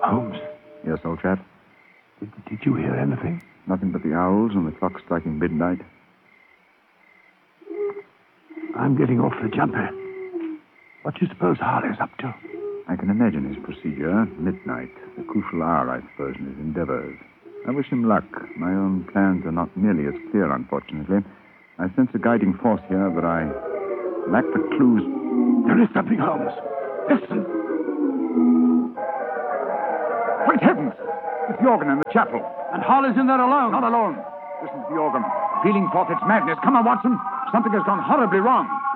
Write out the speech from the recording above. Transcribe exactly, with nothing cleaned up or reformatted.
Holmes. Yes, old chap? Did, did you hear anything? Nothing but the owls and the clock striking midnight. I'm getting off the jumper. What do you suppose Harley's up to? I can imagine his procedure. Midnight, the crucial hour, I suppose, in his endeavors. I wish him luck. My own plans are not nearly as clear, unfortunately. I sense a guiding force here, but I lack the clues. There is something, Holmes. Listen. Great heavens! It's the organ in the chapel. And Harley's in there alone. Not alone. Listen to the organ. Pealing forth its madness. Come on, Watson. Something has gone horribly wrong.